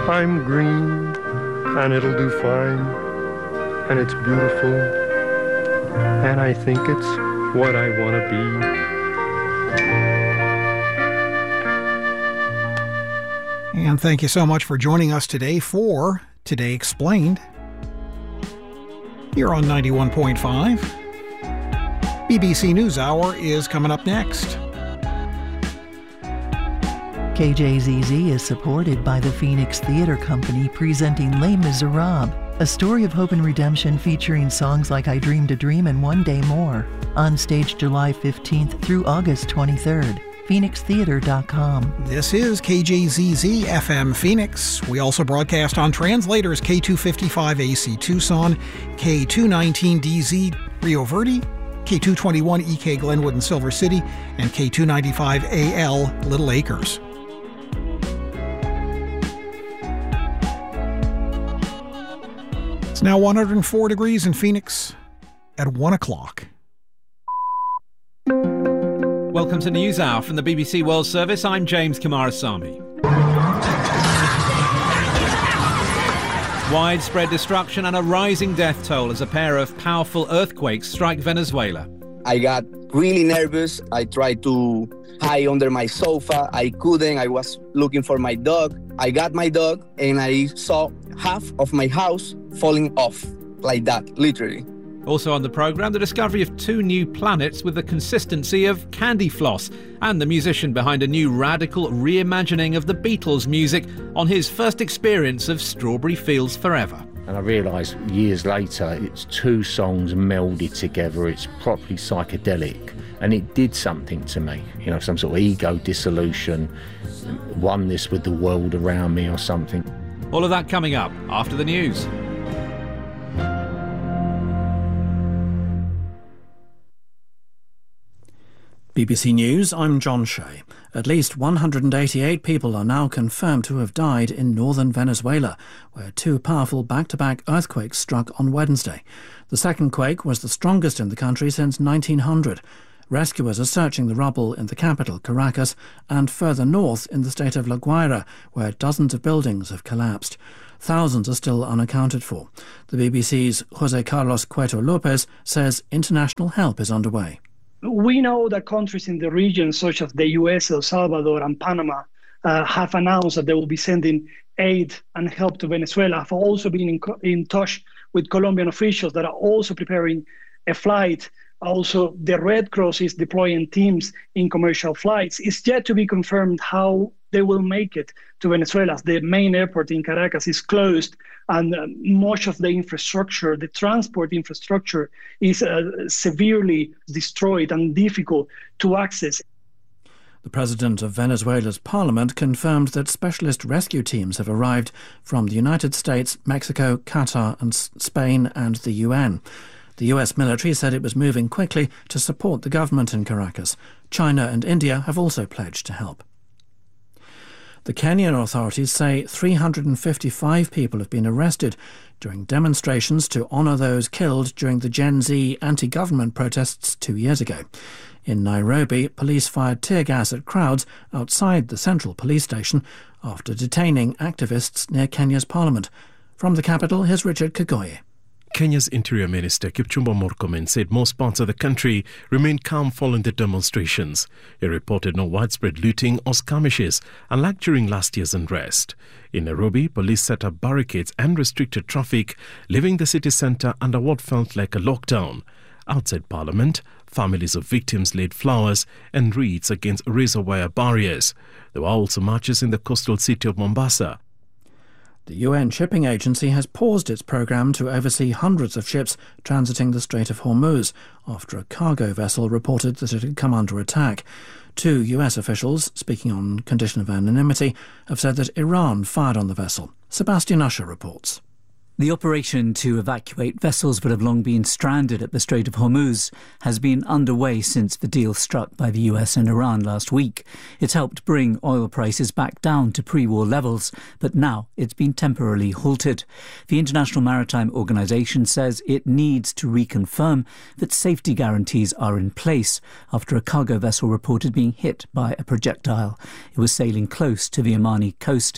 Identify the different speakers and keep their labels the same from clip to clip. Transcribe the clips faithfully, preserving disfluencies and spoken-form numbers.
Speaker 1: I'm green, and it'll do fine, and it's beautiful, and I think it's what I want to
Speaker 2: be. And thank you so much for joining us today for Today Explained here on ninety-one point five. B B C NewsHour is coming up next.
Speaker 3: K J Z Z is supported by the Phoenix Theatre Company presenting Les Miserables, a story of hope and redemption featuring songs like I Dreamed a Dream and One Day More. On stage July fifteenth through August twenty-third. phoenix theater dot com.
Speaker 2: This is K J Z Z F M Phoenix. We also broadcast on translators K two fifty-five A C Tucson, K two nineteen D Z Rio Verde, K two twenty-one E K Glenwood and Silver City, and K two ninety-five A L Little Acres. It's now one hundred four degrees in Phoenix at one o'clock.
Speaker 4: Welcome to NewsHour from the B B C World Service. I'm James Kumarasamy. Widespread destruction and a rising death toll as a pair of powerful earthquakes strike Venezuela.
Speaker 5: I got really nervous. I tried to hide under my sofa. I couldn't. I was looking for my dog. I got my dog and I saw half of my house falling off like that, literally.
Speaker 4: Also on the programme, the discovery of two new planets with the consistency of candy floss, and the musician behind a new radical reimagining of the Beatles' music on his first experience of Strawberry Fields Forever.
Speaker 6: And I realised years later it's two songs melded together, it's properly psychedelic, and it did something to me, you know, some sort of ego dissolution, oneness with the world around me or something.
Speaker 4: All of that coming up after the news.
Speaker 7: B B C News, I'm John Shea. At least one hundred eighty-eight people are now confirmed to have died in northern Venezuela, where two powerful back-to-back earthquakes struck on Wednesday. The second quake was the strongest in the country since nineteen hundred. Rescuers are searching the rubble in the capital, Caracas, and further north in the state of La Guaira, where dozens of buildings have collapsed. Thousands are still unaccounted for. The B B C's José Carlos Cueto López says international help is underway.
Speaker 8: We know that countries in the region, such as the U S, El Salvador and Panama, uh, have announced that they will be sending aid and help to Venezuela. Have also been in, co- in touch with Colombian officials that are also preparing a flight. Also, the Red Cross is deploying teams in commercial flights. It's yet to be confirmed how they will make it to Venezuela. The main airport in Caracas is closed, and uh, much of the infrastructure, the transport infrastructure, is uh, severely destroyed and difficult to access.
Speaker 7: The president of Venezuela's parliament confirmed that specialist rescue teams have arrived from the United States, Mexico, Qatar and Spain and the U N. The U S military said it was moving quickly to support the government in Caracas. China and India have also pledged to help. The Kenyan authorities say three hundred fifty-five people have been arrested during demonstrations to honour those killed during the Gen Z anti-government protests two years ago. In Nairobi, police fired tear gas at crowds outside the central police station after detaining activists near Kenya's parliament. From the capital, here's Richard Kagoye.
Speaker 9: Kenya's Interior Minister Kipchumba Murkomen said most parts of the country remained calm following the demonstrations. He reported no widespread looting or skirmishes, unlike during last year's unrest. In Nairobi, police set up barricades and restricted traffic, leaving the city centre under what felt like a lockdown. Outside Parliament, families of victims laid flowers and wreaths against razor wire barriers. There were also marches in the coastal city of Mombasa.
Speaker 7: The U N Shipping Agency has paused its programme to oversee hundreds of ships transiting the Strait of Hormuz after a cargo vessel reported that it had come under attack. Two U S officials, speaking on condition of anonymity, have said that Iran fired on the vessel. Sebastian Usher reports.
Speaker 10: The operation to evacuate vessels that have long been stranded at the Strait of Hormuz has been underway since the deal struck by the U S and Iran last week. It's helped bring oil prices back down to pre-war levels, but now it's been temporarily halted. The International Maritime Organization says it needs to reconfirm that safety guarantees are in place after a cargo vessel reported being hit by a projectile. It was sailing close to the Omani coast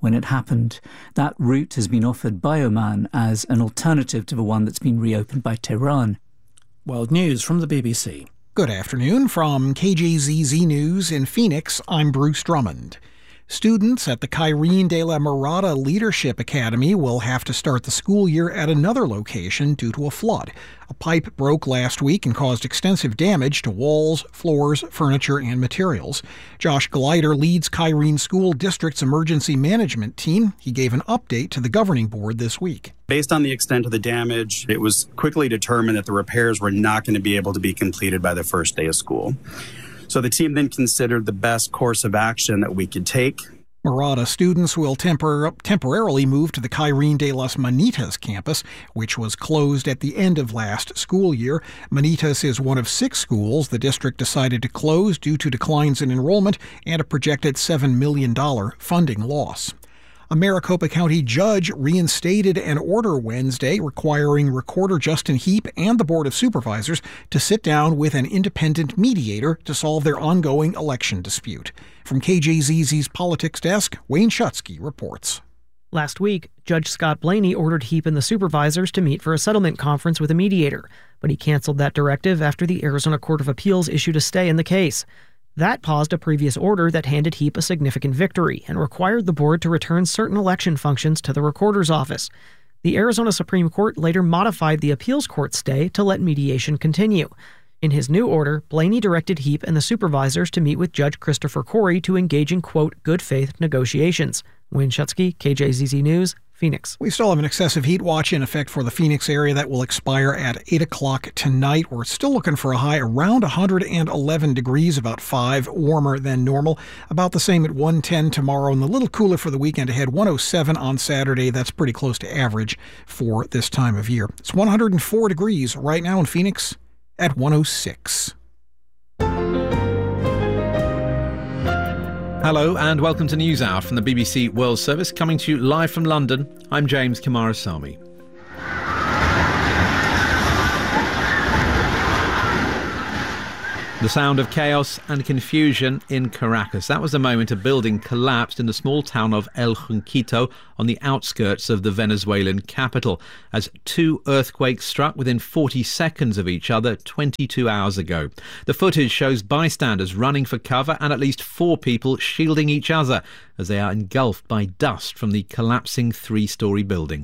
Speaker 10: when it happened. That route has been offered by Oman as an alternative to the one that's been reopened by Tehran.
Speaker 7: World News from the B B C.
Speaker 2: Good afternoon. From K J Z Z News in Phoenix, I'm Bruce Drummond. Students at the Kyrene de la Mirada Leadership Academy will have to start the school year at another location due to a flood. A pipe broke last week and caused extensive damage to walls, floors, furniture, and materials. Josh Glider leads Kyrene School District's emergency management team. He gave an update to the governing board this week.
Speaker 11: Based on the extent of the damage, it was quickly determined that the repairs were not going to be able to be completed by the first day of school. So the team then considered the best course of action that we could take.
Speaker 2: Mirada students will tempor- temporarily move to the Kyrene de las Manitas campus, which was closed at the end of last school year. Manitas is one of six schools the district decided to close due to declines in enrollment and a projected seven million dollars funding loss. A Maricopa County judge reinstated an order Wednesday requiring Recorder Justin Heap and the Board of Supervisors to sit down with an independent mediator to solve their ongoing election dispute. From K J Z Z's Politics Desk, Wayne Schutsky reports.
Speaker 12: Last week, Judge Scott Blaney ordered Heap and the supervisors to meet for a settlement conference with a mediator, but he canceled that directive after the Arizona Court of Appeals issued a stay in the case. That paused a previous order that handed Heap a significant victory and required the board to return certain election functions to the recorder's office. The Arizona Supreme Court later modified the appeals court stay to let mediation continue. In his new order, Blaney directed Heap and the supervisors to meet with Judge Christopher Corey to engage in, quote, good faith negotiations. Wayne Schutsky, K J Z Z News, Phoenix.
Speaker 2: We still have an excessive heat watch in effect for the Phoenix area that will expire at eight o'clock tonight. We're still looking for a high around one hundred eleven degrees, about five warmer than normal. About the same at one ten tomorrow, and a little cooler for the weekend ahead, one oh seven on Saturday. That's pretty close to average for this time of year. It's one hundred four degrees right now in Phoenix at one oh six.
Speaker 4: Hello and welcome to NewsHour from the B B C World Service, coming to you live from London. I'm James Kumarasamy. The sound of chaos and confusion in Caracas. That was the moment a building collapsed in the small town of El Junquito on the outskirts of the Venezuelan capital as two earthquakes struck within forty seconds of each other twenty-two hours ago. The footage shows bystanders running for cover and at least four people shielding each other as they are engulfed by dust from the collapsing three-storey building.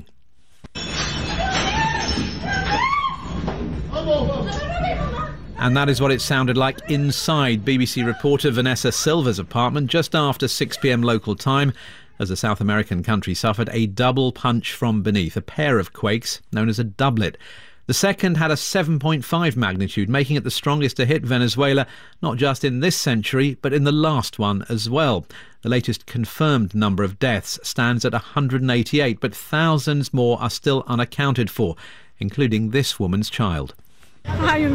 Speaker 4: And that is what it sounded like inside B B C reporter Vanessa Silva's apartment just after six p.m. local time as the South American country suffered a double punch from beneath, a pair of quakes known as a doublet. The second had a seven point five magnitude, making it the strongest to hit Venezuela, not just in this century, but in the last one as well. The latest confirmed number of deaths stands at one hundred eighty-eight, but thousands more are still unaccounted for, including this woman's child.
Speaker 13: I'm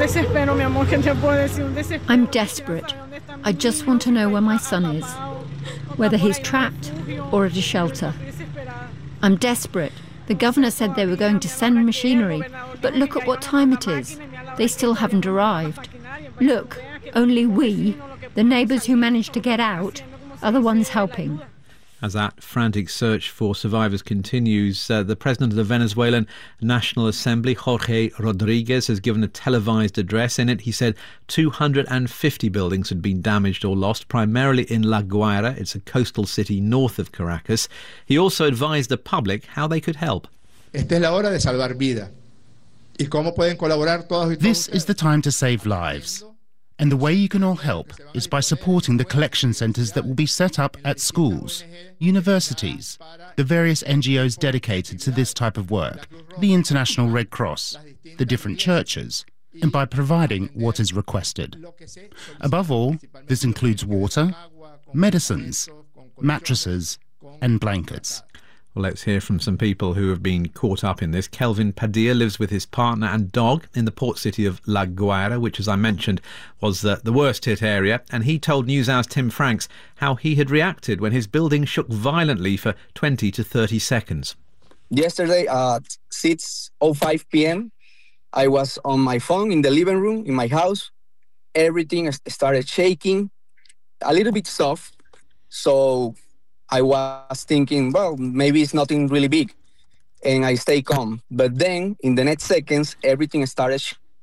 Speaker 13: desperate. I just want to know where my son is, whether he's trapped or at a shelter. I'm desperate. The governor said they were going to send machinery, but look at what time it is. They still haven't arrived. Look, only we, the neighbours who managed to get out, are the ones helping.
Speaker 4: As that frantic search for survivors continues, uh, the president of the Venezuelan National Assembly, Jorge Rodriguez, has given a televised address. In it, he said two hundred fifty buildings had been damaged or lost, primarily in La Guaira. It's a coastal city north of Caracas. He also advised the public how they could help.
Speaker 14: Esta es la hora de salvar vida. ¿Y cómo pueden colaborar todos y todos?
Speaker 15: This is the time to save lives. And the way you can all help is by supporting the collection centres that will be set up at schools, universities, the various N G Os dedicated to this type of work, the International Red Cross, the different churches, and by providing what is requested. Above all, this includes water, medicines, mattresses, and blankets.
Speaker 4: Well, let's hear from some people who have been caught up in this. Kelvin Padilla lives with his partner and dog in the port city of La Guaira, which, as I mentioned, was the, the worst hit area. And he told NewsHour's Tim Franks how he had reacted when his building shook violently for twenty to thirty seconds.
Speaker 5: Yesterday at six oh five p.m., I was on my phone in the living room in my house. Everything started shaking, a little bit soft. So I was thinking, well, maybe it's nothing really big. And I stay calm. But then in the next seconds, everything started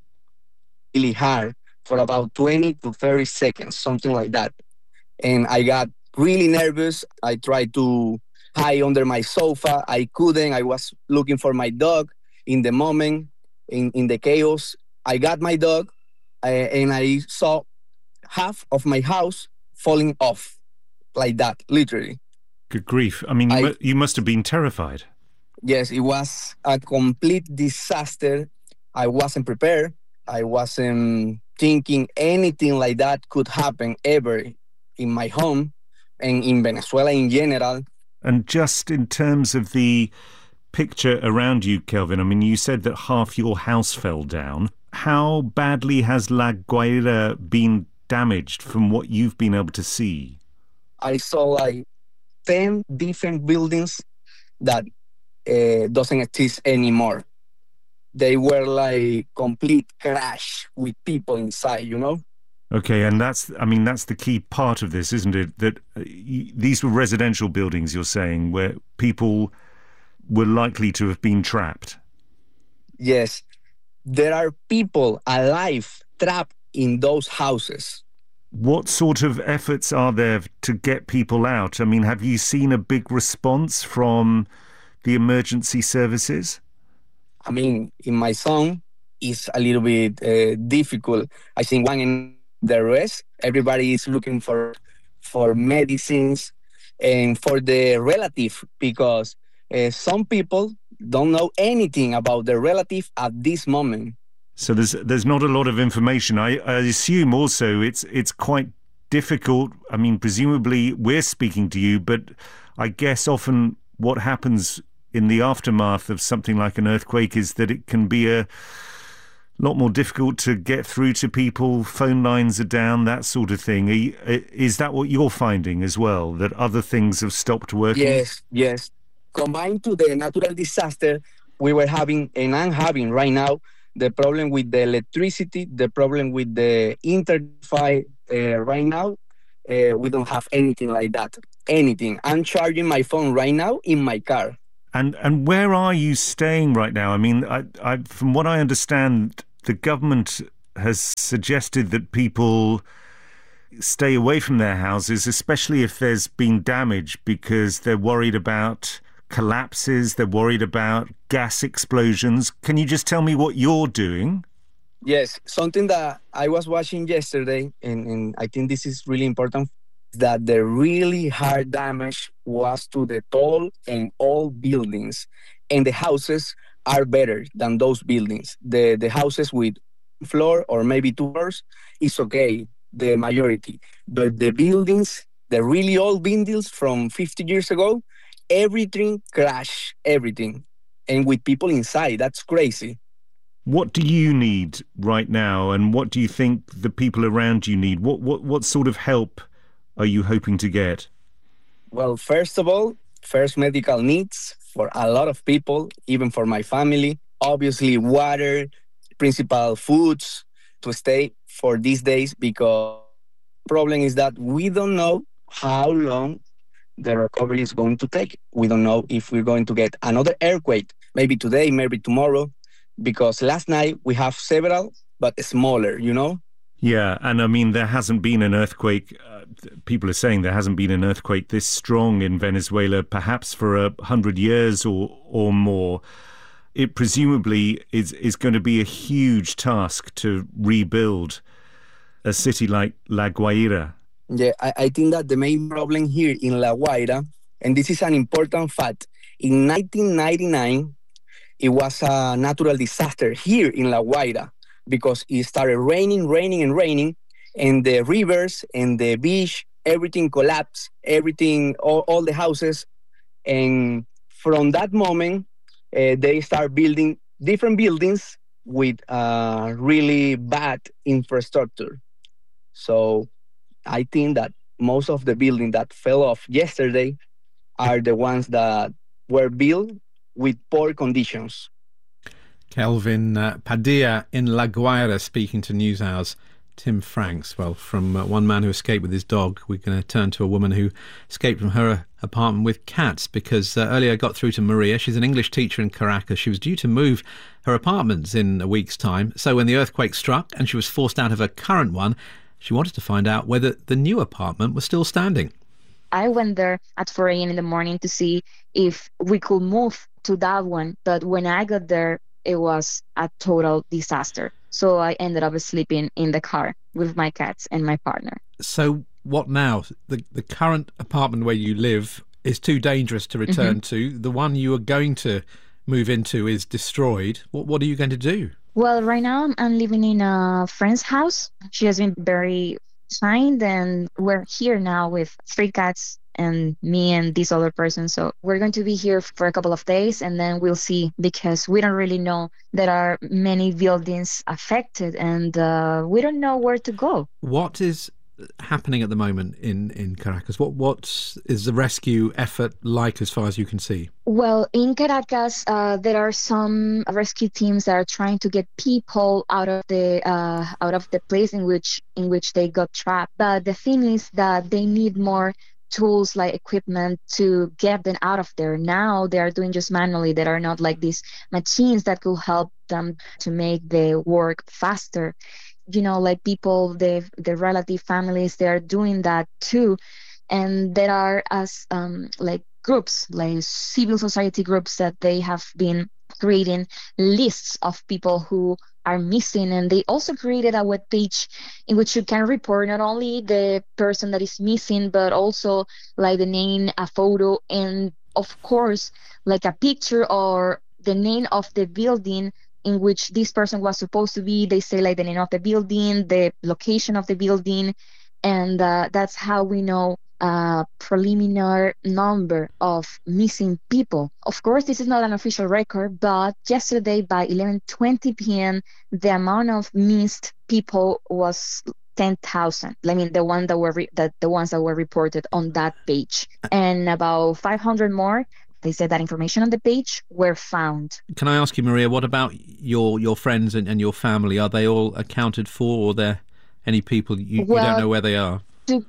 Speaker 5: really hard for about twenty to thirty seconds, something like that. And I got really nervous. I tried to hide under my sofa. I couldn't. I was looking for my dog in the moment, in, in the chaos. I got my dog uh, and I saw half of my house falling off like that, literally.
Speaker 9: Good grief. I mean, you, I, mu- you must have been terrified.
Speaker 5: Yes, it was a complete disaster. I wasn't prepared. I wasn't thinking anything like that could happen ever in my home and in Venezuela in general.
Speaker 9: And just in terms of the picture around you, Kelvin, I mean, you said that half your house fell down. How badly has La Guaira been damaged from what you've been able to see?
Speaker 5: I saw like ten different buildings that uh, doesn't exist anymore. They were like complete crash with people inside, you know?
Speaker 9: Okay, and that's, I mean, that's the key part of this, isn't it? That uh, y- these were residential buildings, you're saying, where people were likely to have been trapped.
Speaker 5: Yes. There are people alive trapped in those houses.
Speaker 9: What sort of efforts are there to get people out? I mean, have you seen a big response from the emergency services?
Speaker 5: I mean, in my zone, it's a little bit uh, difficult. I think one in the rest, everybody is looking for for medicines and for the relative, because uh, some people don't know anything about their relative at this moment.
Speaker 9: So there's there's not a lot of information. I, I assume also it's it's quite difficult. I mean, presumably we're speaking to you, but I guess often what happens in the aftermath of something like an earthquake is that it can be a lot more difficult to get through to people. Phone lines are down, that sort of thing. Are you, is that what you're finding as well, that other things have stopped working?
Speaker 5: Yes, yes. Combined to the natural disaster, we were having, and I'm having right now, the problem with the electricity, the problem with the internet. Uh, right now, uh, we don't have anything like that. Anything. I'm charging my phone right now in my car.
Speaker 9: And and where are you staying right now? I mean, I, I, from what I understand, the government has suggested that people stay away from their houses, especially if there's been damage, because they're worried about collapses, they're worried about gas explosions. Can you just tell me what you're doing?
Speaker 5: Yes, something that I was watching yesterday, and, and I think this is really important, that the really hard damage was to the tall and old buildings, and the houses are better than those buildings. The the houses with floor or maybe two floors is okay, the majority. But the buildings, the really old buildings from fifty years ago, everything crashed, everything. And with people inside, that's crazy.
Speaker 9: What do you need right now, and what do you think the people around you need? What what what sort of help are you hoping to get?
Speaker 5: Well, first of all, first medical needs for a lot of people, even for my family. Obviously, water, principal foods to stay for these days, because the problem is that we don't know how long the recovery is going to take. We don't know if we're going to get another earthquake, maybe today, maybe tomorrow, because last night we have several, but smaller, you know?
Speaker 9: Yeah, and I mean, there hasn't been an earthquake. Uh, people are saying there hasn't been an earthquake this strong in Venezuela, perhaps for a hundred years or or more. It presumably is is going to be a huge task to rebuild a city like La Guaira.
Speaker 5: Yeah, I, I think that the main problem here in La Guaira, and this is an important fact, in nineteen ninety-nine, it was a natural disaster here in La Guaira, because it started raining, raining, and raining, and the rivers and the beach, everything collapsed, everything, all, all the houses. And from that moment, uh, they start building different buildings with uh, really bad infrastructure. So I think that most of the buildings that fell off yesterday are the ones that were built with poor conditions.
Speaker 4: Kelvin uh, Padilla in La Guaira speaking to NewsHour's Tim Franks. Well, from uh, one man who escaped with his dog, we're going to turn to a woman who escaped from her apartment with cats, because uh, earlier I got through to Maria. She's an English teacher in Caracas. She was due to move her apartments in a week's time. So when the earthquake struck and she was forced out of her current one, she wanted to find out whether the new apartment was still standing.
Speaker 16: I went there at four a.m. in the morning to see if we could move to that one. But when I got there, it was a total disaster. So I ended up sleeping in the car with my cats and my partner.
Speaker 4: So what now? The the current apartment where you live is too dangerous to return mm-hmm. to. The one you are going to move into is destroyed. What what are you going to do?
Speaker 16: Well, right now I'm, I'm living in a friend's house. She has been very kind, and we're here now with three cats and me and this other person. So we're going to be here for a couple of days, and then we'll see, because we don't really know. There are many buildings affected, and uh, we don't know where to go.
Speaker 4: What is happening at the moment in, in Caracas? What What is the rescue effort like as far as you can see?
Speaker 16: Well, in Caracas, uh, there are some rescue teams that are trying to get people out of the uh, out of the place in which in which they got trapped. But the thing is that they need more tools, like equipment, to get them out of there. Now they are doing just manually. There are not like these machines that could help them to make the work faster. You know, like people, the the relative families, they are doing that too. And there are as um, like groups, like civil society groups, that they have been creating lists of people who are missing, and they also created a web page in which you can report not only the person that is missing, but also like the name, a photo, and of course like a picture or the name of the building in which this person was supposed to be. They say like the name of the building, the location of the building, and uh, that's how we know a preliminary number of missing people. Of course, this is not an official record, but yesterday by eleven twenty p.m., the amount of missed people was ten thousand. I mean, the one that were re- that the ones that were reported on that page, and about five hundred more. They said that information on the page were found.
Speaker 4: Can I ask you, Maria, what about your your friends and, and your family? Are they all accounted for, or are there any people you,
Speaker 16: well,
Speaker 4: you don't know where they are?
Speaker 16: To,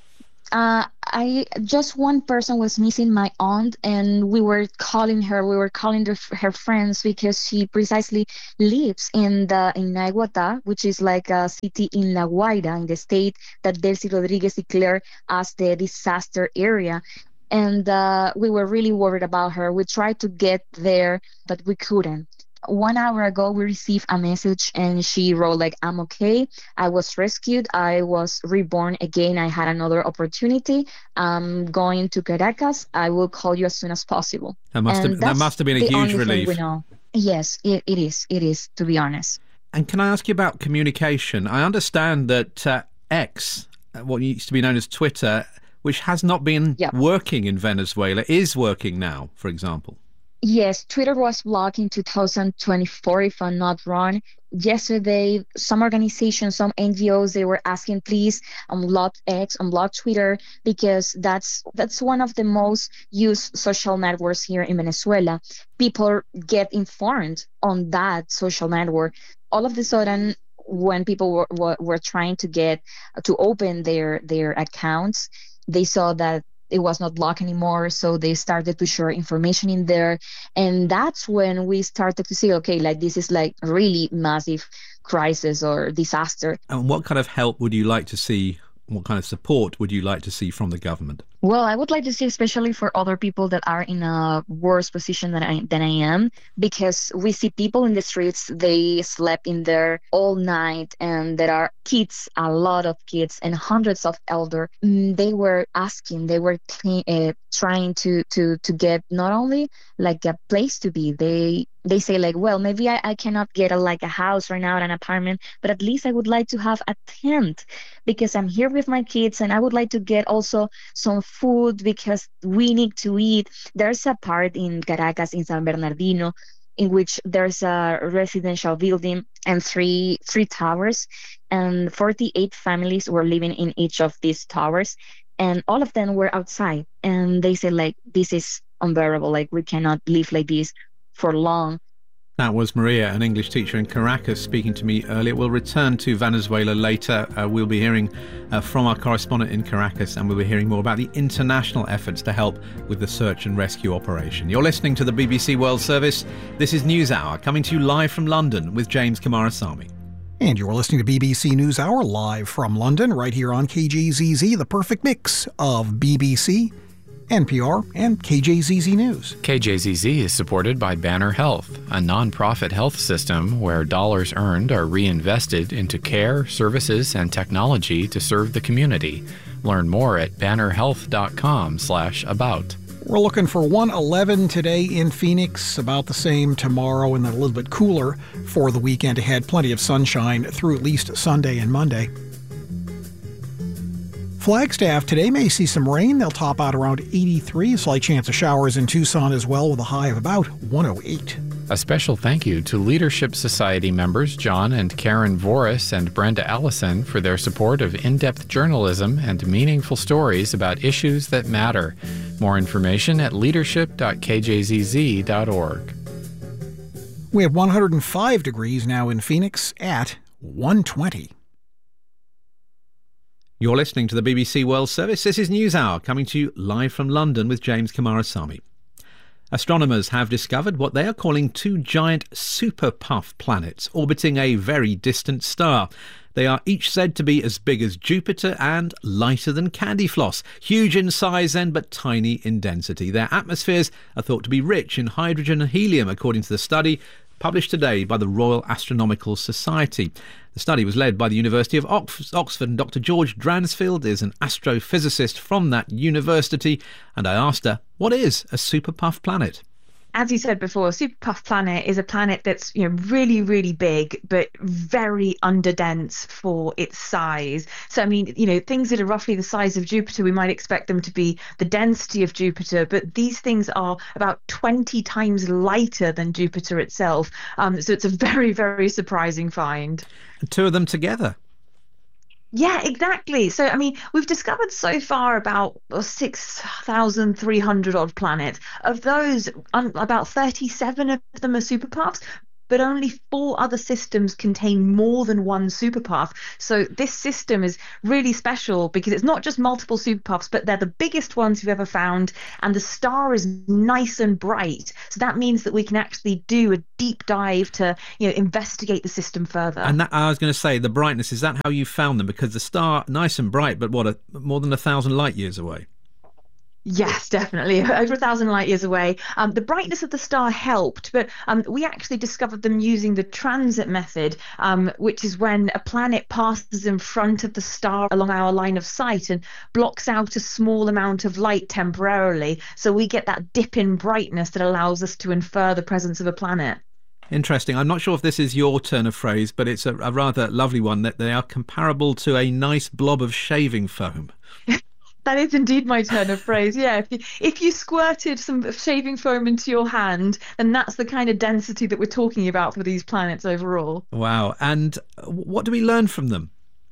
Speaker 16: uh, I just one person was missing, my aunt, and we were calling her. We were calling her, her friends, because she precisely lives in the in Naiguatá, which is like a city in La Guaira, in the state that Delcy Rodriguez declared as the disaster area. And uh, we were really worried about her. We tried to get there, but we couldn't. One hour ago, we received a message, and she wrote like, "I'm okay. I was rescued. I was reborn again. I had another opportunity. I'm going to Caracas. I will call you as soon as possible."
Speaker 4: That must have, that must have been a huge relief.
Speaker 16: We know. Yes, it, it is. It is, to be honest.
Speaker 4: And can I ask you about communication? I understand that uh, X, what used to be known as Twitter, which has not been yep. working in Venezuela, is working now, for example.
Speaker 16: Yes, Twitter was blocked in two thousand twenty-four, if I'm not wrong. Yesterday, some organizations, some N G Os, they were asking, please unblock X, unblock Twitter, because that's that's one of the most used social networks here in Venezuela. People get informed on that social network. All of a sudden, when people were, were, were trying to get to open their their accounts, they saw that it was not blocked anymore, so they started to share information in there. And that's when we started to see, okay, like this is like really massive crisis or disaster.
Speaker 4: And what kind of help would you like to see? What kind of support would you like to see from the government?
Speaker 16: Well, I would like to see, especially for other people that are in a worse position than I than I am, because we see people in the streets, they slept in there all night, and there are kids, a lot of kids, and hundreds of elder. They were asking, they were uh, trying to, to, to get not only like a place to be, they they say like, well, maybe I, I cannot get a, like a house right now, an apartment, but at least I would like to have a tent, because I'm here with my kids, and I would like to get also some food, because we need to eat. There's a part in Caracas, in San Bernardino, in which there's a residential building and three three towers, and forty-eight families were living in each of these towers, and all of them were outside. And they said like, this is unbearable, like we cannot live like this for long.
Speaker 4: That was Maria, an English teacher in Caracas, speaking to me earlier. We'll return to Venezuela later. Uh, we'll be hearing uh, from our correspondent in Caracas, and we'll be hearing more about the international efforts to help with the search and rescue operation. You're listening to the B B C World Service. This is NewsHour, coming to you live from London with James Kamarasamy.
Speaker 2: And you're listening to B B C NewsHour live from London, right here on K J Z Z, the perfect mix of B B C, N P R, and K J Z Z News.
Speaker 17: K J Z Z is supported by Banner Health, a non-profit health system where dollars earned are reinvested into care, services, and technology to serve the community. Learn more at banner health dot com slash about.
Speaker 2: We're looking for one eleven today in Phoenix, about the same tomorrow, and then a little bit cooler for the weekend ahead. Plenty of sunshine through at least Sunday and Monday. Flagstaff today may see some rain. They'll top out around eighty-three. A slight chance of showers in Tucson as well, with a high of about one oh eight.
Speaker 17: A special thank you to Leadership Society members John and Karen Voris and Brenda Allison for their support of in-depth journalism and meaningful stories about issues that matter. More information at leadership dot k j z z dot org.
Speaker 2: We have one hundred five degrees now in Phoenix at one twenty.
Speaker 4: You're listening to the B B C World Service. This is NewsHour, coming to you live from London with James Kamarasamy. Astronomers have discovered what they are calling two giant super puff planets orbiting a very distant star. They are each said to be as big as Jupiter and lighter than candy floss. Huge in size then, but tiny in density. Their atmospheres are thought to be rich in hydrogen and helium, according to the study published today by the Royal Astronomical Society. The study was led by the University of Oxford, and Doctor George Dransfield is an astrophysicist from that university, and I asked her, what is a super puff planet?
Speaker 18: As you said before, a super puff planet is a planet that's, you know, really, really big, but very underdense for its size. So, I mean, you know, things that are roughly the size of Jupiter, we might expect them to be the density of Jupiter, but these things are about twenty times lighter than Jupiter itself. Um, so it's a very, very surprising find.
Speaker 4: The two of them together.
Speaker 18: Yeah, exactly. So, I mean, we've discovered so far about six thousand three hundred odd planets. Of those, um, about thirty-seven of them are superpuffs, but only four other systems contain more than one superpuff. So this system is really special because it's not just multiple superpuffs, but they're the biggest ones you've ever found, and the star is nice and bright. So that means that we can actually do a deep dive to, you know, investigate the system further.
Speaker 4: And that, I was going to say, the brightness, is that how you found them? Because the star, nice and bright, but what, a, more than a thousand light years away?
Speaker 18: Yes, definitely. Over a thousand light years away. Um, the brightness of the star helped, but um, we actually discovered them using the transit method, um, which is when a planet passes in front of the star along our line of sight and blocks out a small amount of light temporarily. So we get that dip in brightness that allows us to infer the presence of a planet.
Speaker 4: Interesting. I'm not sure if this is your turn of phrase, but it's a, a rather lovely one, that they are comparable to a nice blob of shaving foam.
Speaker 18: That is indeed my turn of phrase. Yeah, if you, if you squirted some shaving foam into your hand, then that's the kind of density that we're talking about for these planets overall.
Speaker 4: Wow. And what do we learn from them?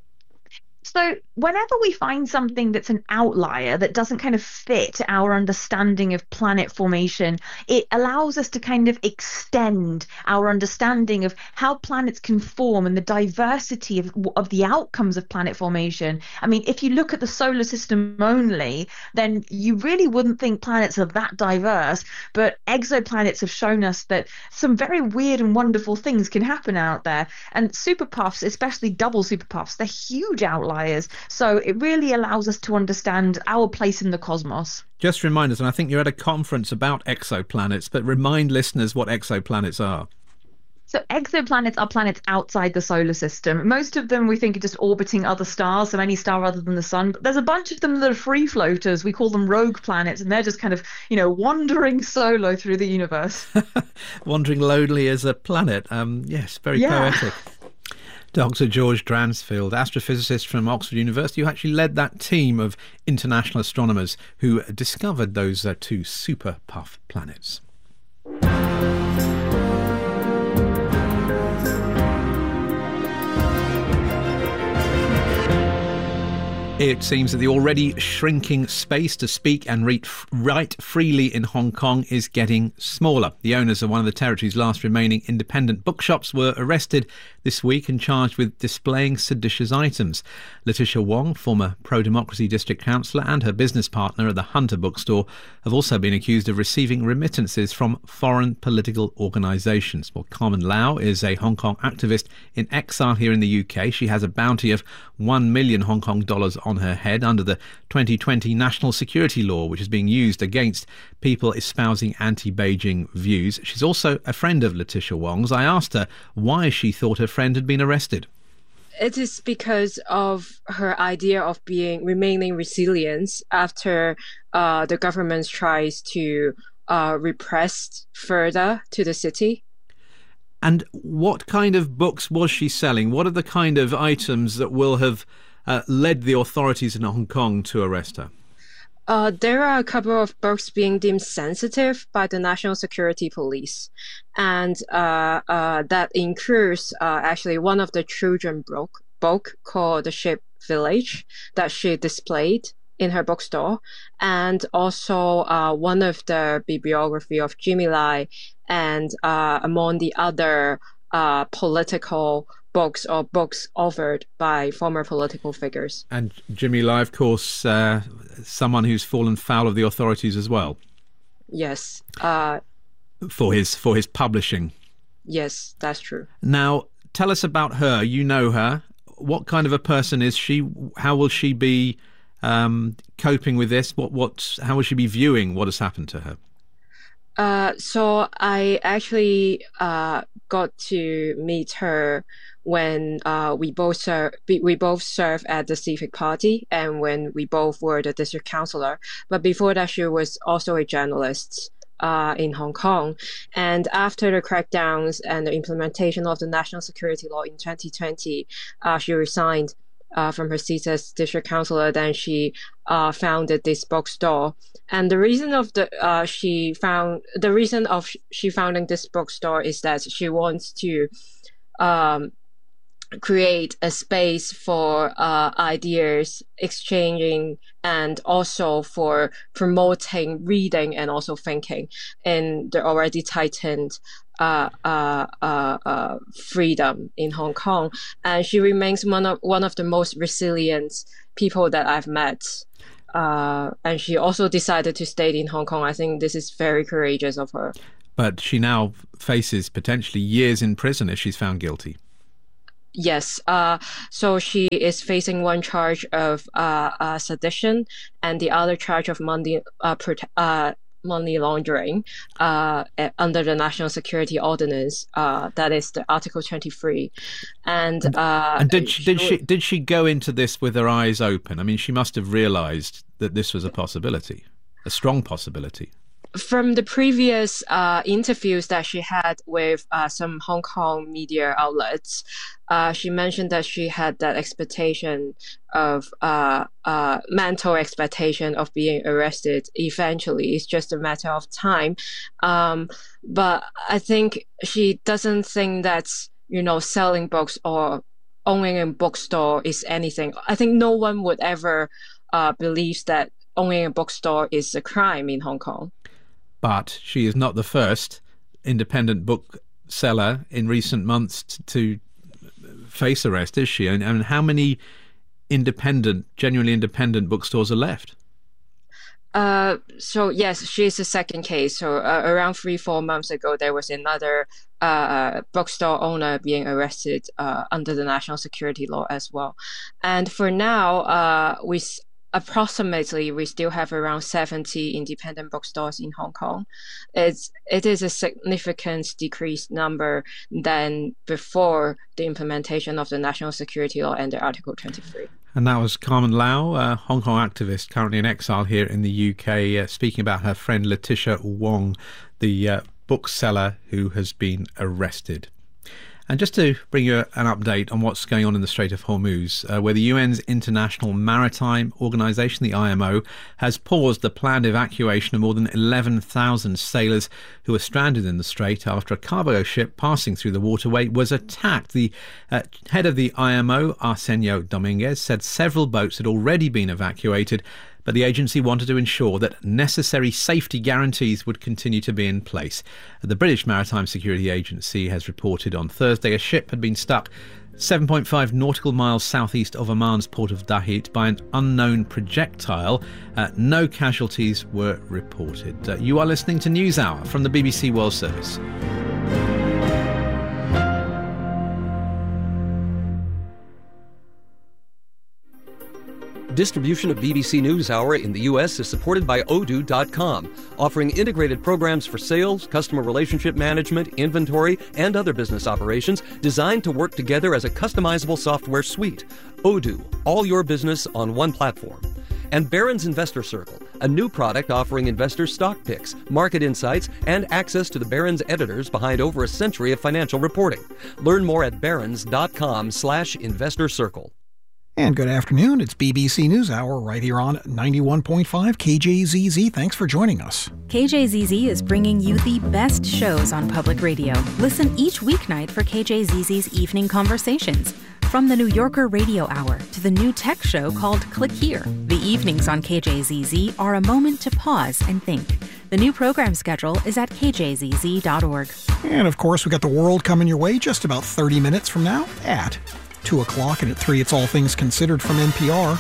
Speaker 18: So whenever we find something that's an outlier that doesn't kind of fit our understanding of planet formation, it allows us to kind of extend our understanding of how planets can form and the diversity of, of the outcomes of planet formation. I mean, if you look at the solar system only, then you really wouldn't think planets are that diverse, but exoplanets have shown us that some very weird and wonderful things can happen out there. And superpuffs, especially double superpuffs, they're huge outliers. So it really allows us to understand our place in the cosmos.
Speaker 4: Just remind us, and I think you're at a conference about exoplanets, but remind listeners what exoplanets are.
Speaker 18: So exoplanets are planets outside the solar system. Most of them we think are just orbiting other stars, so any star other than the sun. But there's a bunch of them that are free floaters. We call them rogue planets, and they're just kind of, you know, wandering solo through the universe.
Speaker 4: Wandering lonely as a planet. Um, yes, very
Speaker 18: yeah.
Speaker 4: poetic. Doctor George Dransfield, astrophysicist from Oxford University, who actually led that team of international astronomers who discovered those uh, two super puff planets. It seems that the already shrinking space to speak and read, write freely in Hong Kong is getting smaller. The owners of one of the territory's last remaining independent bookshops were arrested this week and charged with displaying seditious items. Letitia Wong, former pro-democracy district councillor, and her business partner at the Hunter bookstore have also been accused of receiving remittances from foreign political organisations. Well, Carmen Lau is a Hong Kong activist in exile here in the U K. She has a bounty of one million Hong Kong dollars on her head under the twenty twenty national security law, which is being used against people espousing anti-Beijing views. She's also a friend of Letitia Wong's. I asked her why she thought her friend had been arrested.
Speaker 19: It is because of her idea of being remaining resilient after uh, the government tries to uh, repress further to the city.
Speaker 4: And what kind of books was she selling? What are the kind of items that will have uh, led the authorities in Hong Kong to arrest her?
Speaker 19: Uh, there are a couple of books being deemed sensitive by the National Security Police. And uh, uh, that includes uh, actually one of the children book, book called The Sheep Village that she displayed in her bookstore, and also uh, one of the bibliography of Jimmy Lai, and uh, among the other uh, political books or books offered by former political figures.
Speaker 4: And Jimmy Lai, of course, uh, someone who's fallen foul of the authorities as well.
Speaker 19: Yes. Uh,
Speaker 4: for his for his publishing.
Speaker 19: Yes, that's true.
Speaker 4: Now, tell us about her. You know her. What kind of a person is she? How will she be um, coping with this? What what? How will she be viewing what has happened to her?
Speaker 19: Uh, so I actually uh, got to meet her when uh, we both serve, we both served at the Civic Party, and when we both were the district councillor. But before that, she was also a journalist uh, in Hong Kong. And after the crackdowns and the implementation of the national security law in twenty twenty, uh, she resigned uh, from her seat as district councillor. Then she uh, founded this bookstore. And the reason of the uh, she found the reason of she founding this bookstore is that she wants to um, create a space for uh, ideas exchanging, and also for promoting reading and also thinking in the already tightened uh, uh, uh, uh, freedom in Hong Kong. And she remains one of one of the most resilient people that I've met. Uh, and she also decided to stay in Hong Kong. I think this is very courageous of her.
Speaker 4: But she now faces potentially years in prison if she's found guilty.
Speaker 19: Yes. Uh, so she is facing one charge of uh, uh, sedition and the other charge of money uh, prote- uh, money laundering uh, under the National Security Ordinance. Uh, that is the Article twenty-three. And, uh,
Speaker 4: and did she, did she did she go into this with her eyes open? I mean, she must have realised that this was a possibility, a strong possibility.
Speaker 19: From the previous uh, interviews that she had with uh, some Hong Kong media outlets, uh, she mentioned that she had that expectation of uh, uh, mental expectation of being arrested eventually. It's just a matter of time. Um, but I think she doesn't think that, you know, selling books or owning a bookstore is anything. I think no one would ever uh, believe that owning a bookstore is a crime in Hong Kong.
Speaker 4: But she is not the first independent bookseller in recent months t- to face arrest, is she? And, and how many independent, genuinely independent bookstores are left?
Speaker 19: Uh, so yes, she is the second case. So uh, around three, four months ago, there was another uh, bookstore owner being arrested uh, under the national security law as well. And for now, uh, we approximately we still have around seventy independent bookstores in Hong Kong. It's it is a significant decreased number than before the implementation of the national security law and the Article twenty-three.
Speaker 4: And that was Carmen Lau, a Hong Kong activist currently in exile here in the U K, uh, speaking about her friend Letitia Wong, the uh, bookseller who has been arrested. And just to bring you an update on what's going on in the Strait of Hormuz, uh, where the U N's International Maritime Organization, the I M O, has paused the planned evacuation of more than eleven thousand sailors who were stranded in the strait after a cargo ship passing through the waterway was attacked. The uh, head of the I M O, Arsenio Dominguez, said several boats had already been evacuated, but the agency wanted to ensure that necessary safety guarantees would continue to be in place. The British Maritime Security Agency has reported on Thursday a ship had been stuck seven point five nautical miles southeast of Oman's port of Dahit by an unknown projectile. Uh, no casualties were reported. Uh, you are listening to NewsHour from the B B C World Service.
Speaker 20: Distribution of B B C NewsHour in the U S is supported by Odoo dot com, offering integrated programs for sales, customer relationship management, inventory, and other business operations designed to work together as a customizable software suite. Odoo, all your business on one platform. And Barron's Investor Circle, a new product offering investors stock picks, market insights, and access to the Barron's editors behind over a century of financial reporting. Learn more at barrons dot com slash investor circle.
Speaker 2: And good afternoon. It's B B C NewsHour right here on ninety-one point five K J Z Z. Thanks for joining us.
Speaker 21: K J Z Z is bringing you the best shows on public radio. Listen each weeknight for K J Z Z's Evening Conversations. From the New Yorker Radio Hour to the new tech show called Click Here, the evenings on K J Z Z are a moment to pause and think. The new program schedule is at k j z z dot org.
Speaker 2: And of course, we got the world coming your way just about thirty minutes from now at two o'clock, and at three, it's All Things Considered from N P R.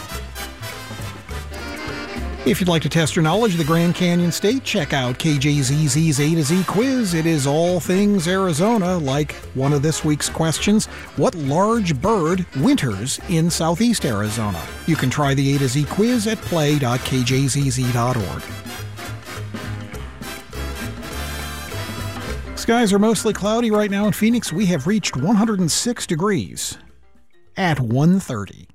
Speaker 2: If you'd like to test your knowledge of the Grand Canyon State, check out K J Z Z's A to Z quiz. It is all things Arizona, like one of this week's questions: what large bird winters in southeast Arizona? You can try the A to Z quiz at play dot k j z z dot org. Skies are mostly cloudy right now in Phoenix. We have reached one hundred six degrees at one thirty.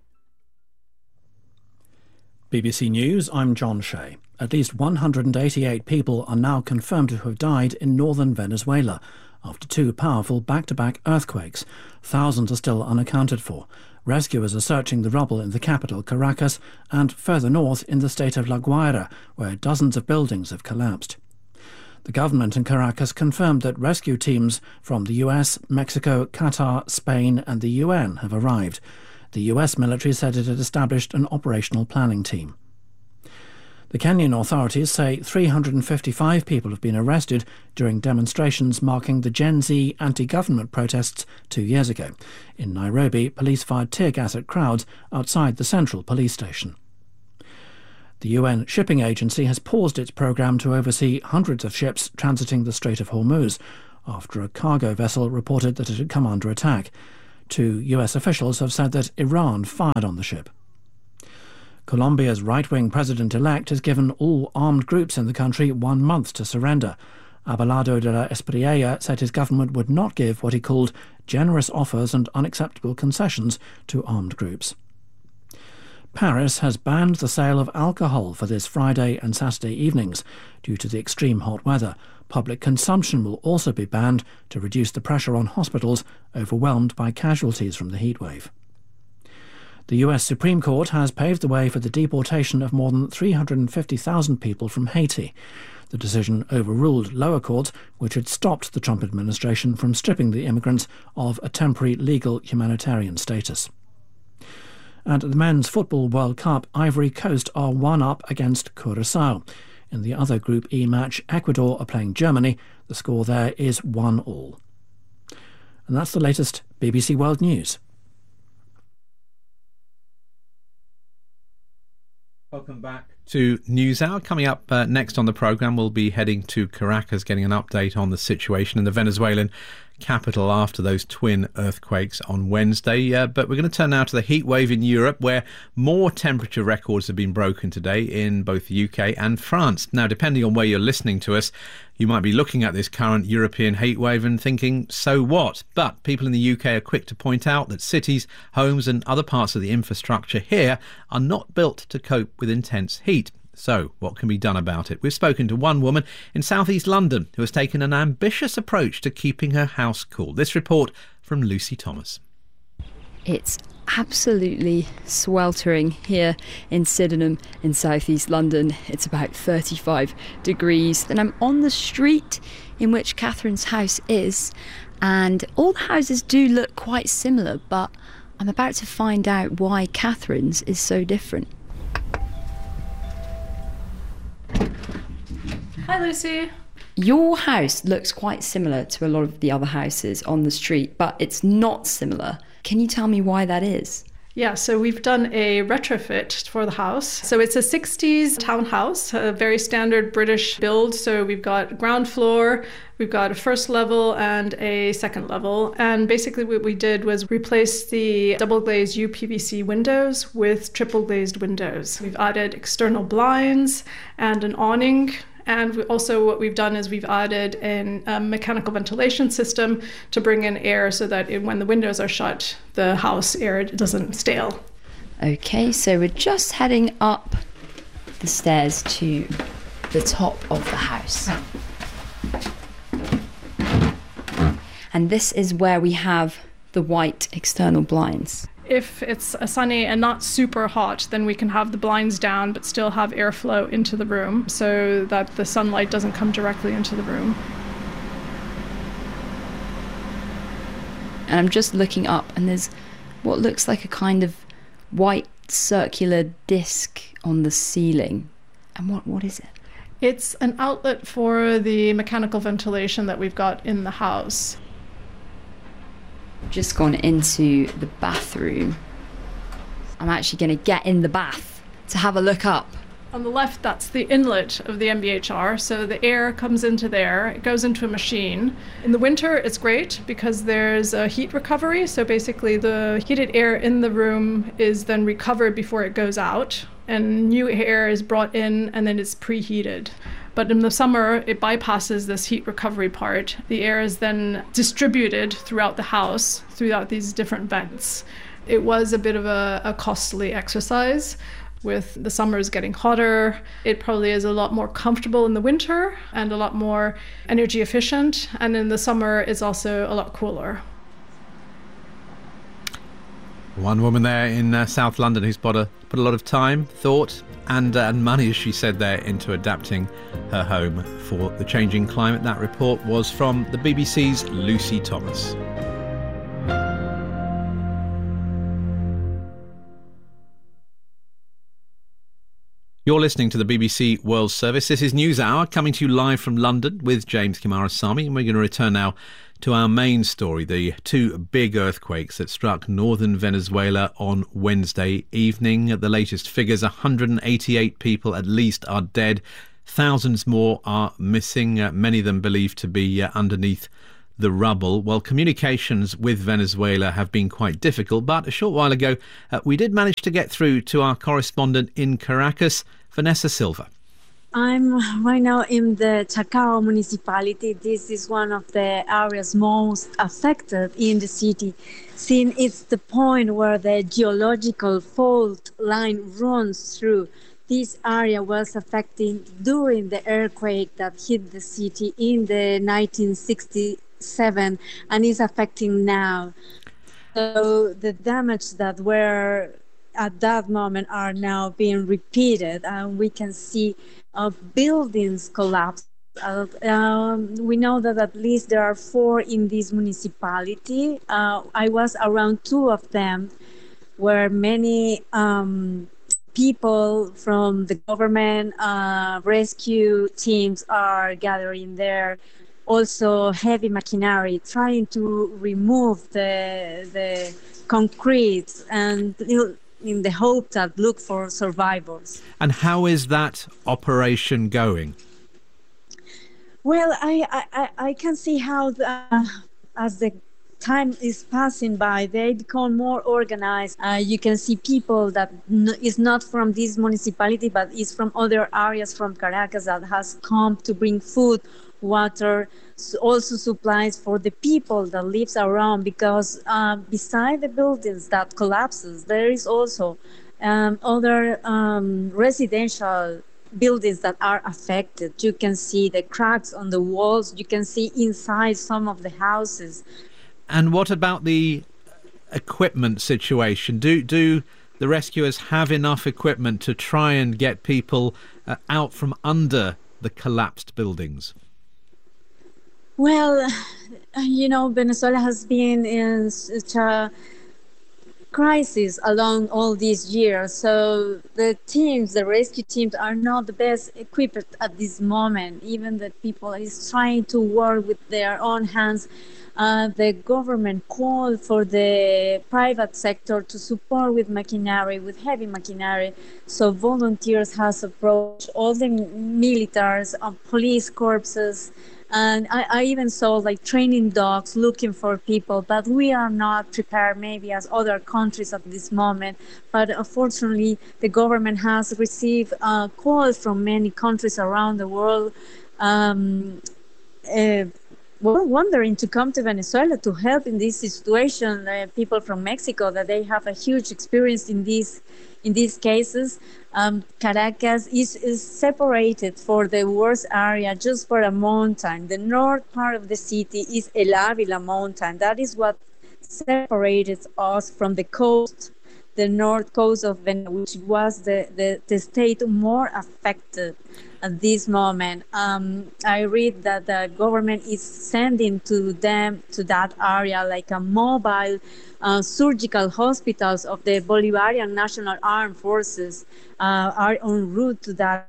Speaker 7: B B C News, I'm John Shea. At least one hundred eighty-eight people are now confirmed to have died in northern Venezuela after two powerful back-to-back earthquakes. Thousands are still unaccounted for. Rescuers are searching the rubble in the capital, Caracas, and further north in the state of La Guaira, where dozens of buildings have collapsed. The government in Caracas confirmed that rescue teams from the U S, Mexico, Qatar, Spain and the U N have arrived. The U S military said it had established an operational planning team. The Kenyan authorities say three hundred fifty-five people have been arrested during demonstrations marking the Gen Z anti-government protests two years ago. In Nairobi, police fired tear gas at crowds outside the central police station. The U N Shipping Agency has paused its programme to oversee hundreds of ships transiting the Strait of Hormuz after a cargo vessel reported that it had come under attack. Two U S officials have said that Iran fired on the ship. Colombia's right-wing president-elect has given all armed groups in the country one month to surrender. Abelardo de la Espriella said his government would not give what he called generous offers and unacceptable concessions to armed groups. Paris has banned the sale of alcohol for this Friday and Saturday evenings due to the extreme hot weather. Public consumption will also be banned to reduce the pressure on hospitals overwhelmed by casualties from the heatwave. The U S Supreme Court has paved the way for the deportation of more than three hundred fifty thousand people from Haiti. The decision overruled lower courts, which had stopped the Trump administration from stripping the immigrants of a temporary legal humanitarian status. And at the Men's Football World Cup, Ivory Coast are one up against Curaçao. In the other Group E match, Ecuador are playing Germany. The score there is one all. And that's the latest B B C World News.
Speaker 4: Welcome back to NewsHour. Coming up uh, next on the programme, we'll be heading to Caracas, getting an update on the situation in the Venezuelan capital after those twin earthquakes on Wednesday. Uh, but we're going to turn now to the heat wave in Europe, where more temperature records have been broken today in both the U K and France. Now, depending on where you're listening to us, you might be looking at this current European heat wave and thinking, so what? But people in the U K are quick to point out that cities, homes and other parts of the infrastructure here are not built to cope with intense heat. So, what can be done about it? We've spoken to one woman in southeast London who has taken an ambitious approach to keeping her house cool. This report from Lucy Thomas.
Speaker 1: It's absolutely sweltering here in Sydenham in southeast London. It's about thirty-five degrees. And I'm on the street in which Catherine's house is, and all the houses do look quite similar, but I'm about to find out why Catherine's is so different.
Speaker 22: Hi, Lucy.
Speaker 1: Your house looks quite similar to a lot of the other houses on the street, but it's not similar. Can you tell me why that is?
Speaker 22: Yeah, so we've done a retrofit for the house. So it's a sixties townhouse, a very standard British build. So we've got ground floor, we've got a first level and a second level. And basically what we did was replace the double glazed U P V C windows with triple glazed windows. We've added external blinds and an awning. And we also what we've done is we've added a um, mechanical ventilation system to bring in air so that it, when the windows are shut, the house air doesn't stale.
Speaker 1: Okay, so we're just heading up the stairs to the top of the house. And this is where we have the white external blinds.
Speaker 22: If it's a sunny and not super hot, then we can have the blinds down but still have airflow into the room so that the sunlight doesn't come directly into the room.
Speaker 1: And I'm just looking up, and there's what looks like a kind of white circular disc on the ceiling. And what what is it?
Speaker 22: It's an outlet for the mechanical ventilation that we've got in the house.
Speaker 1: Just gone into the bathroom. I'm actually going to get in the bath to have a look up.
Speaker 22: On the left, that's the inlet of the M B H R, so the air comes into there, it goes into a machine. In the winter, it's great because there's a heat recovery, so basically the heated air in the room is then recovered before it goes out, and new air is brought in and then it's preheated. But in the summer, it bypasses this heat recovery part. The air is then distributed throughout the house, throughout these different vents. It was a bit of a, a costly exercise. With the summers getting hotter, it probably is a lot more comfortable in the winter and a lot more energy efficient. And in the summer, it's also a lot cooler.
Speaker 4: One woman there in uh, South London who's put a, put a lot of time, thought and, uh, and money, as she said there, into adapting her home for the changing climate. That report was from the B B C's Lucy Thomas. You're listening to the B B C World Service. This is News Hour, coming to you live from London with James Kimarasamy, and we're going to return now to our main story, the two big earthquakes that struck northern Venezuela on Wednesday evening. At the latest figures, one hundred eighty-eight people at least are dead. Thousands more are missing, uh, many of them believed to be uh, underneath the rubble. Well, communications with Venezuela have been quite difficult, but a short while ago uh, we did manage to get through to our correspondent in Caracas, Vanessa Silva.
Speaker 23: I'm right now in the Chacao municipality. This is one of the areas most affected in the city, since it's the point where the geological fault line runs through. This area was affected during the earthquake that hit the city in the nineteen sixty-seven and is affecting now. So the damage that were at that moment are now being repeated, and we can see uh, buildings collapse. Uh, um, we know that at least there are four in this municipality. Uh, I was around two of them, where many um, people from the government uh, rescue teams are gathering there. Also, heavy machinery trying to remove the the concrete and in the hope that look for survivors.
Speaker 4: And how is that operation going?
Speaker 23: Well, I I, I can see how the, uh, as the time is passing by, they become more organized. Uh, you can see people that n- is not from this municipality, but is from other areas from Caracas that has come to bring food, water, also supplies for the people that lives around, because uh, beside the buildings that collapses, there is also um, other um, residential buildings that are affected. You can see the cracks on the walls. You can see inside some of the houses.
Speaker 4: And what about the equipment situation? Do do the rescuers have enough equipment to try and get people uh, out from under the collapsed buildings?
Speaker 23: Well, you know, Venezuela has been in such a crisis along all these years. So the teams, the rescue teams, are not the best equipped at this moment. Even the people is trying to work with their own hands. Uh, the government called for the private sector to support with machinery, with heavy machinery. So volunteers has approached all the militaries, uh, police corpses, and I, I even saw like training dogs looking for people, but we are not prepared maybe as other countries at this moment. But unfortunately, the government has received uh, calls from many countries around the world um, uh, We're wondering to come to Venezuela to help in this situation. Uh, people from Mexico, that they have a huge experience in these in these cases. Um, Caracas is, is separated for the worst area just for a mountain. The north part of the city is El Ávila mountain. That is what separated us from the coast, the north coast of Venezuela, which was the, the, the state more affected at this moment. Um, I read that the government is sending to them, to that area, like a mobile uh, surgical hospitals of the Bolivarian National Armed Forces uh, are en route to that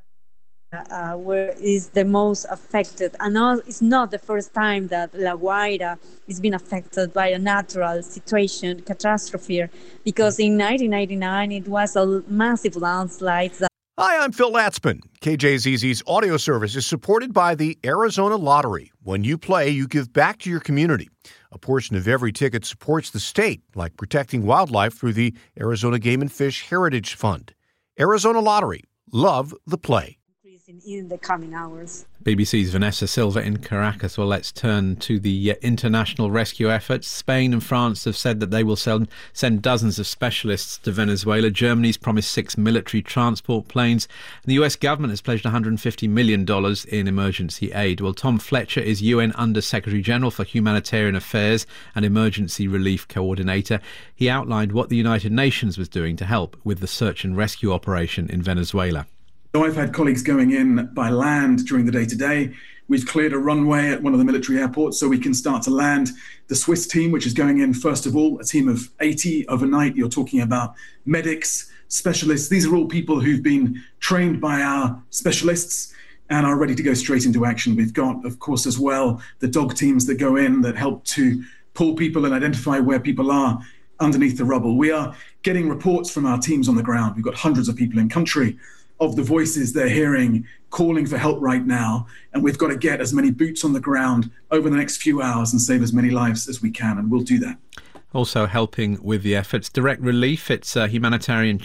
Speaker 23: uh, where is the most affected. And all, it's not the first time that La Guaira is being affected by a natural situation, catastrophe, because in nineteen ninety-nine it was a massive landslide. That
Speaker 3: Hi, I'm Phil Latzman. K J Z Z's audio service is supported by the Arizona Lottery. When you play, you give back to your community. A portion of every ticket supports the state, like protecting wildlife through the Arizona Game and Fish Heritage Fund. Arizona Lottery. Love the play.
Speaker 23: In the coming hours.
Speaker 4: B B C's Vanessa Silva in Caracas. Well, let's turn to the uh, international rescue efforts. Spain and France have said that they will send, send dozens of specialists to Venezuela. Germany's promised six military transport planes. And the U S government has pledged one hundred fifty million dollars in emergency aid. Well, Tom Fletcher is U N Under-Secretary General for Humanitarian Affairs and Emergency Relief Coordinator. He outlined what the United Nations was doing to help with the search and rescue operation in Venezuela.
Speaker 6: So I've had colleagues going in by land during the day today. We've cleared a runway at one of the military airports so we can start to land. The Swiss team, which is going in, first of all, a team of eighty overnight. You're talking about medics, specialists. These are all people who've been trained by our specialists and are ready to go straight into action. We've got, of course, as well, the dog teams that go in that help to pull people and identify where people are underneath the rubble. We are getting reports from our teams on the ground. We've got hundreds of people in country, of the voices they're hearing calling for help right now. And we've got to get as many boots on the ground over the next few hours and save as many lives as we can. And we'll do that.
Speaker 4: Also helping with the efforts, Direct Relief, it's a humanitarian